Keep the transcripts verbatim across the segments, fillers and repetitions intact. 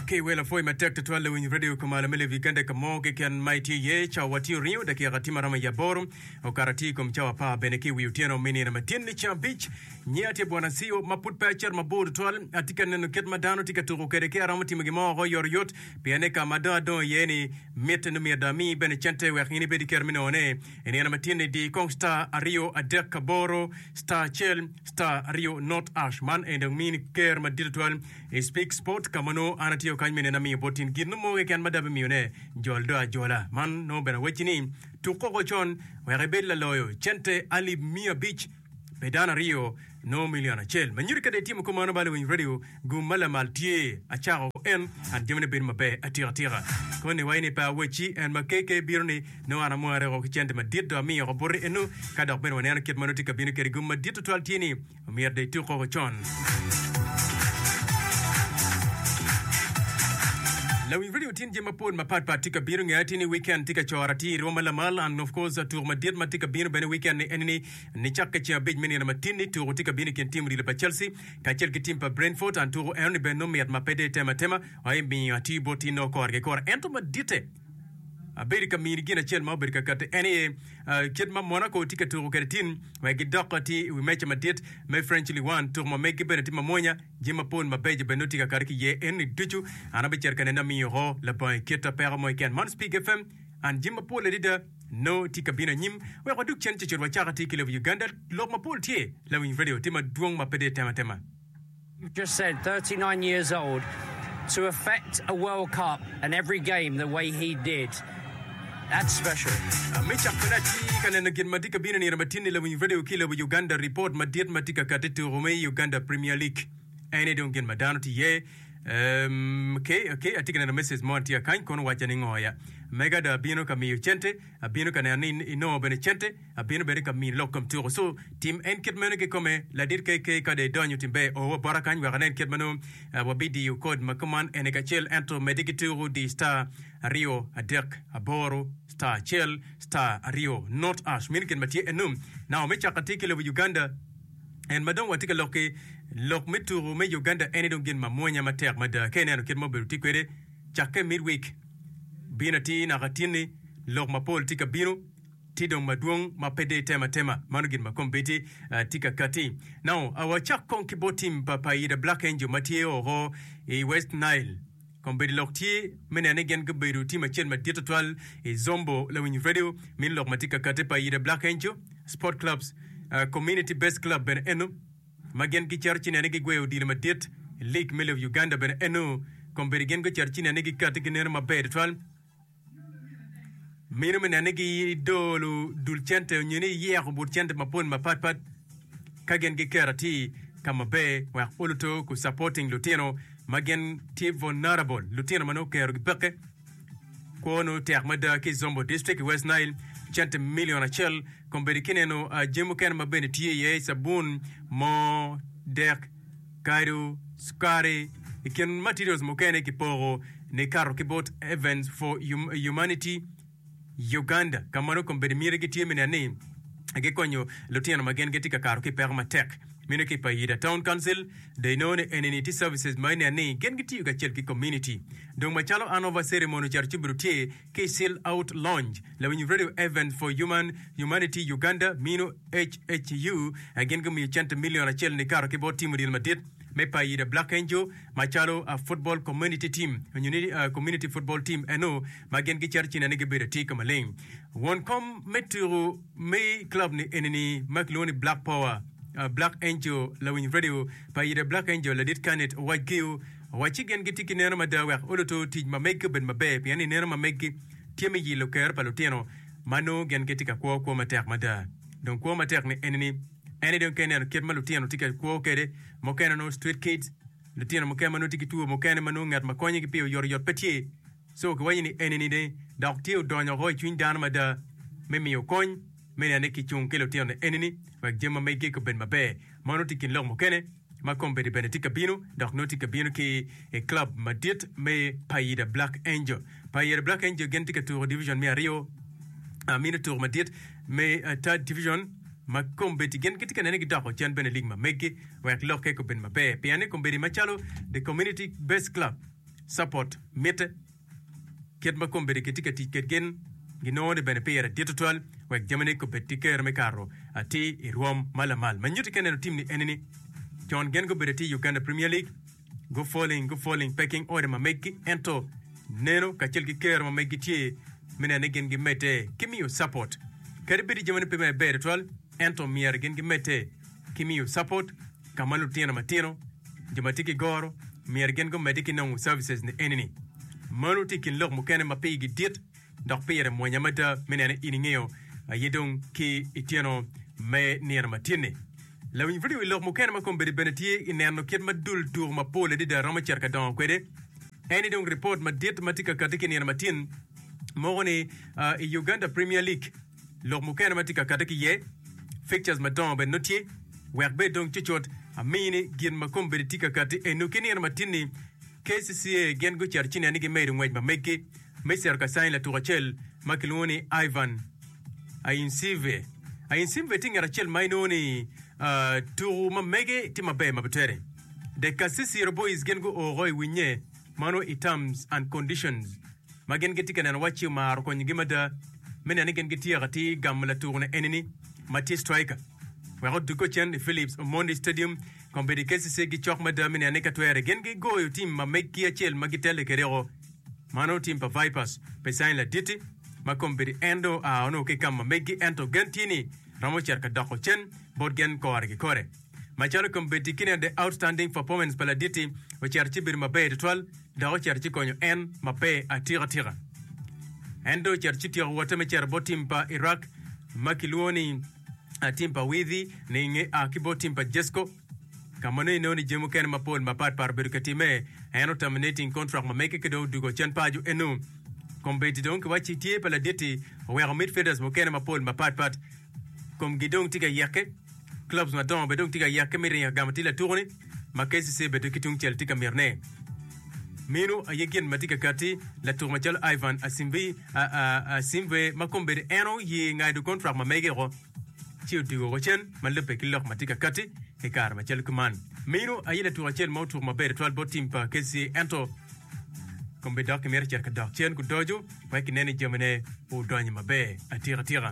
Okay, well, foi matek to twale win radio kumala mele vikende kamo ke kan mighty ye cha wati rio da kia katima rama ya borum o karati kum cha pa beneki wi utieno mini na matini cha beach nyate bwana sio maput pacher mabod twal atika neno ket madano tika to kere ke rama timgi mo go yor yot piane ka madado yeni met no mi dami ben chante we ngini be dikermino ne eni na matini di Kongstar Rio adek kaboro star chel star Rio not ash man and mini ker madito twal speak sport kamano anatio kanymene na mi botin gidno mo kan madabe miune joldo ajola man no bena wechini to koko chon we rebella loyo chente ali mia beach bedana Rio no million achel manyuri kade timu ko mano bale win radio gumala maltie acharo en an jemne bin mabe atira tira kone waini pa wechi en makeke birni no ana mo re ko chente madit do mi ko borri enu kada ben wona ket manoti kabine keri gumma dit to altini mi de to koko chon La win video tin jema pod mapat patika biru ngati weekend tika chorati roma la mal and of course tour madir matika biru ben weekend ni enini ni chakka cha big mini na matini tour tika biru ken team ri pa Chelsea ka chel ke team pa Brentford and tour en ben no miat mapede tema tema ay mi ati botino korge kor ento madite America mi gina chel ma America kat any kid ma Monaco tika to keretin wa gidakati we match madit me Frenchly one to ma make beneti ma monya jima pon ma beje benoti ka karki ye en duchu anabe cherkane na mi ho le point kita per mo ken man speak F M and jima pol leader no tika bina nyim we ko duk chen chechur wa chakati kile Uganda lo ma pol tie la win radio tima duong ma pede tema tema. You just said thirty-nine years old to affect a World Cup and every game the way he did. That's special. Mecha penati kana ngin madika bina ni ramatini la win video kile Uganda report madit matika katetu Rome Uganda Premier League. Ene dongin madano ti ye um okay okay atika na message monti ya kan kono wacha ningoya mega da bino kami chente abino kana ni ino bene chente abino bere kami lokom turo so team enkit meno ke come la dir ke ke ka de donyo timbe o barakan wa kanen kit meno wabidi yu code makaman ene ka chel ento medikituru di star Rio adek aboro star chel star Rio not ash minkin matie enum now mecha katikile Uganda en madon watika loke lok mituru me Uganda ene don gin mamonya mater mada kenen kit mobile tikwede chakke midweek binati na gatini lok mapol tika bino tidong maduong mapede tema tema manugin makombeti uh, tika kati now our chakon kibotim papa ida Black Angel matio ho e West Nile kombedi lokti menene gen gberu tima chen madito twal e zombo la win radio min lok matika kate pa ida Black Angel sport clubs Uh, community based club ben eno magen ki charchi ne ngi gweyo dile madit league mele of Uganda ben eno komberi gen go charchi ne ngi kat ki ner ma bed twal mino men ne ngi dolu dul chente nyini yeho bur chente ma pon ma pat pat kagen gi karati kama be wa uluto ku supporting Lutino magen ti vulnerable Lutino mano kero gi peke kono termada ki zombo district West Nile chante million achel komberi kineno uh, jemu ken mabene tie ye sabun mo dek kairu skari ikin materials mo kene ki poro ne karo ki bot events for hum humanity Uganda kamano komberi mire ki tie menane age konyo Lutino magen getika karo ki permatek mino ki payida town council they know enenity services mine ne gen giti ga chelki community donc machalo anova ceremony charchi brutie ke sell out lounge la when you radio event for human humanity Uganda mino H H U again gumi chante million achel ne karo ke bot team dil madit me payida Black Angel machalo a football community team unity uh, community football team eno magen gi charchi ne ge berati kamaleng won kom meturu me club ni eneni makloni Black Power Uh, Black Angel la win radio pa yida Black Angel la dit kanet wagiu wachigen gitiki nero madawa oloto tij ma make ben mabe yani nero ma make tiemi yi lo ker paloteno mano gen gitika ko ko mater mada donc ko mater ni eneni ene don kenen ket maloteno tika ko kede mo kenano street kids loteno mo kemano tiki tu mo kenen mano ngat makonyi ki pio yor yor petit so ko wayni eneni de donc tio donyo roy twin dan mada memi okony mene ne ki chung kelo tione eneni wa jema mege ko ben mabe mano tikin lo mo kene ma kombe de benetika bino donc notika bino ki e club madit me payida Black Angel payida Black Angel gentika tour division me Rio amina tour madit me uh, third division ma kombe ti gen kitika ne gidako chan ben league ma mege wa lo ke ko ben mabe piane kombe di machalo the community based club support mete ket ma kombere ketika tiket gen ginone bene pere digital wek jamane ko betike reme karo ati irom malamal manyuti kenen team ni enini John gen go bereti Uganda Premier League go falling go falling pecking order ma megi ento neno ka chelgi ker ma megi tie menene gen gi mete kimi support karibidi jamane pe bere tol ento mier gen gi mete kimi support kamalu tiena matino jamatiki goro mier gen go mediki no services ni enini manu tikin lok mukene ma pegi dit dok pere mo nyamata menene iningeo yedong ki itieno me nier matine la win video lok mukene ma kombe benetie ineno ket madul tour ma pole de rama cerka don kwede eni dong report ma dit matika katiki nier matin mogoni uh, Uganda Premier League lok mukene matika katiki ye fixtures ma don be notie wer be dong chichot amini gin ma kombe tika kati enukini nier matini K C C A gen go charchini anigi meiri ngwej ma meki meser ka sain la turachel makiloni Ivan ainsive ainsive tinga rachel mainoni uh, tu ma mege ti mabe mabutere de kasisi boys gen go oroy winye mano terms and conditions magen getika na wachi mar ko ngimada mena ne gen getiya gati gamla tourne enini mati striker wa duko chen Philips Omondi Stadium kombedi K C C A gi chok madam mena ne katwere gen gi go yo team ma meki achel magitele kerero mano team pa Vipers pesain la diti makombedi endo a ono ke kam megi ento gentini ramo cerka dako chen bodgen ko argi kore machalo kombedi kine de outstanding performance pala diti o cerchi bir mabe twal dawo cerchi konyo en mabe atira tira endo cerchi tira wata me cer botim pa Iraq makiluoni atimpa withi ninge akibo timpa Jesco kamane no ni jemu ken mapol mapat par berkatime eno terminating contract mameke kedo dugo chen paju enu kombeti donc wachi tie pala deti wer midfielders mo ken mapol mapat pat kom gidong tika yake clubs ma don bedong tika yake mirin gamatila tourne makesi se bedo kitung chel tika mirne minu ayegen matika kati la tourmachal Ivan asimbi asimbe makombede eno yi ngaidu contract mamege ro chiu dugo chen malepe kilok matika kati ekar machal kuman minu ayela tourachel mo tour mabere twal botim pa kesi ento kombe dak mer cerka dak chen ku dojo pa kinene jemene o donyi mabe atira tira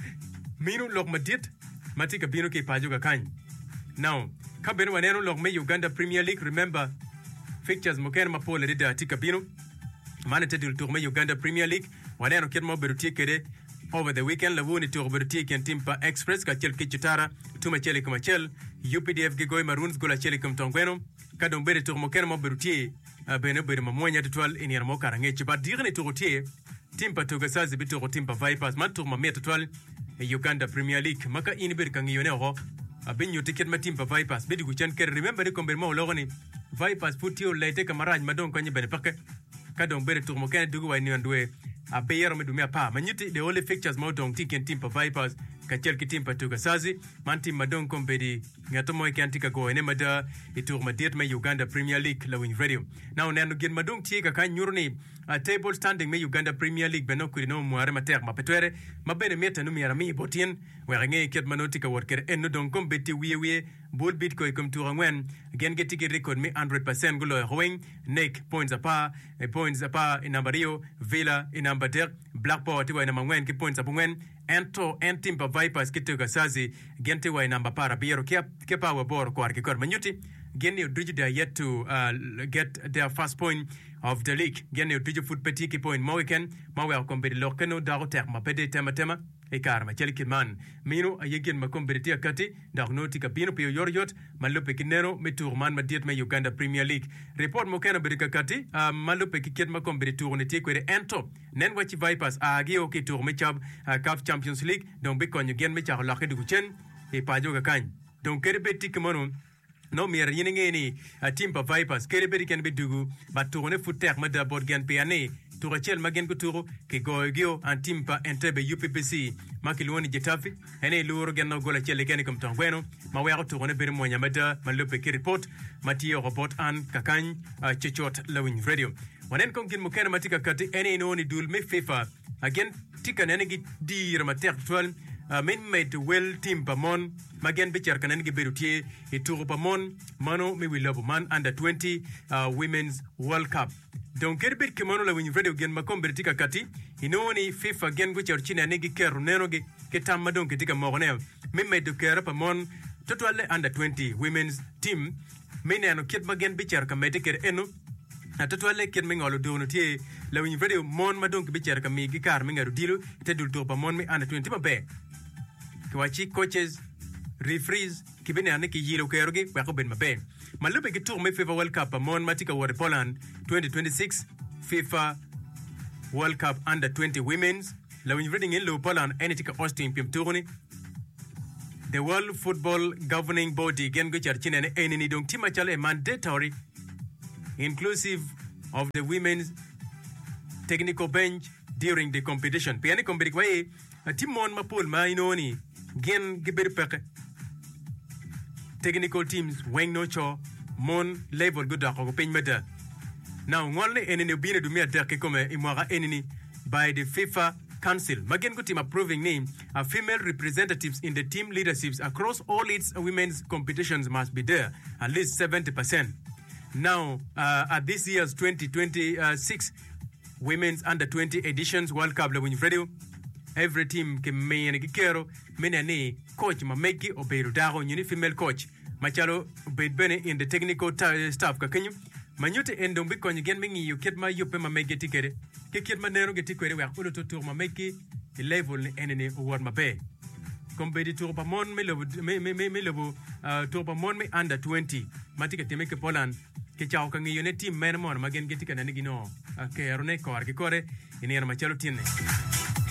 minu lok madit matika bino ke paju ga kan now kabeno waneno lok me Uganda Premier League remember fixtures mo ken mapole de atika bino manete dul tour me Uganda Premier League waneno ken mo beruti kede over the weekend la woni tour beruti ken timpa express ka chel kichitara tuma chele kama chel U P D F gigoy maroons gola chele kam tongweno kadon bere tour mo ken mo beruti bene bere mamonya twal inir mo karange chiba dirne tour tie timpa toga sazi bitoro timpa Vipers man tour ma meta twal Uganda Premier League maka ini ber kan yone ho abin yo ticket ma timpa Vipers bedi gu chen ker remember de komber mo logoni Vipers futio lete kamaraj madon kanye bene pakke kadon bere tour mo ken dugu wani ndwe abeyer me dumia pa manyuti the only fixtures mo don ticket timpa Vipers ka chel ki timpa toga sazi man tim madon kombedi ngato mo ke antika go ene mada itur madet me Uganda Premier League la win radio now nanu gen madon tiega kan nyurni a table standing me Uganda Premier League beno kurino muare mater mapetwere mabene meta no miara mi botien werenge ket manotika worker en don kombeti wiye wiye bol bit ko kom tour ngwen gen getiki record me one hundred percent golo hoing neck points apa e points apa in Nambario Villa in Nambader Blackpool tiwa na mangwen ki points apa ngwen ento entimpa Vipers kitoga sazi gente wa namba para biero ke ke power bor ko arki kor manyuti geni Udriji yet to uh, get their first point of the league geni Udriji foot petiki point mo weekend ma wa kombedi lokeno daro ter ma pede tema tema e karma chelki man mino ayegen ma kombedi akati dar noti kapino pio yoryot malope kinero mitur man madiet me Uganda Premier League report mo kana berika kati uh, malope kiket ma kombedi tourne ti kwere ento nen wachi Vipers agi o ki tour me chab uh, C A F Champions League donc be konyo gen me char lakhe du chen e pajo ga kan donc kere beti kimono no mer yini ngeni a team pa Vipers kere beti ken be dugu ba tourne fouter ma da board gen piane tour chel magen ko tour ke go gio an team pa Entebbe U P P C makilwoni Getafe ene luro gen no gola chel ken kom tongweno ma wa tourne ber mo nyamata ma lope ki report matio robot an kakany uh, chichot lawin radio wanen kon kin mo ken matika kati ene no ni dul me FIFA again tika nene gi dir ma ter twal uh, min made well team pamon magen be cher kanen gi berutie e tour pamon mano me we love man under twenty uh, women's world cup don kerbit kemono la win radio gen makom bertika kati inoni FIFA gen go chorchina negi keru nenoge ketamma don ketika mogone mimme do kera pa mon totale under twenty women's team mine no kit magen bichar ka meteker eno na totale kit mengolo dono tie la win radio mon madon ke bichar ka mi gikar mengaru dilo tedul to pa mon mi under twenty mabe kwachi coaches referees kibene aneki yilo keroge kwa ko ben mabe malube ke tour me FIFA World Cup mon matika war Poland twenty twenty-six FIFA World Cup under twenty women's la win radio in lo Poland enetika Austin pim tourni the World Football Governing Body gen go charchine ne enini donc tima chale mandatory inclusive of the women's technical bench during the competition piani compete way timon mapol ma inoni gen giber peke technical teams weng no cho mon level go da ko pen meta now ngolne enini bine du mi attaque comme imwara enini by the FIFA Council. Magen go team approving name a female representatives in the team leaderships across all its women's competitions must be there, at least seventy percent. Now, uh, at this year's twenty twenty-six Women's Under twenty Editions World Cup la winfredo, every team ke mene kikero mene ne coach mameki o beru dago nyuni female coach machalo bedbene in the technical staff kakenyu manyute endo mbiko nyigen mengi yu ketma yupe mameki tikere ke ketma nero ge tikere wa kulo to tour mameki level ni enene award mabe competi tour pa mon me lobo me me me lobo tour pa mon me under twenty matika temeke Poland ke chao ka ngiyo ne team men mon magen ge tikana ni gino ke arone ko ar ke kore ine machalo tinne